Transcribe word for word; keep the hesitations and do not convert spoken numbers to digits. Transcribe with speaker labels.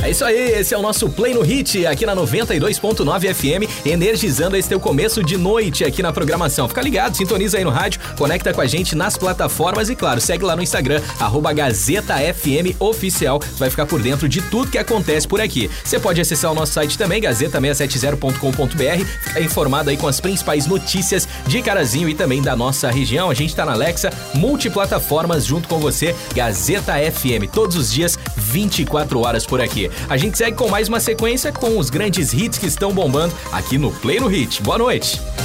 Speaker 1: É isso aí, esse é o nosso Play no Hit, aqui na noventa e dois ponto nove F M, energizando esse teu começo de noite aqui na programação. Fica ligado, sintoniza aí no rádio, conecta com a gente nas plataformas e, claro, segue lá no Instagram, arroba Gazeta F M Oficial, vai ficar por dentro de tudo que acontece por aqui. Você pode acessar o nosso site também, gazeta seiscentos e setenta ponto com ponto b r, ficar informado aí com as principais notícias de Carazinho e também da nossa região. A gente tá na Alexa, multiplataformas junto com você, Gazeta F M, todos os dias, vinte e quatro horas por aqui. A gente segue com mais uma sequência com os grandes hits que estão bombando aqui no Play no Hit. Boa noite!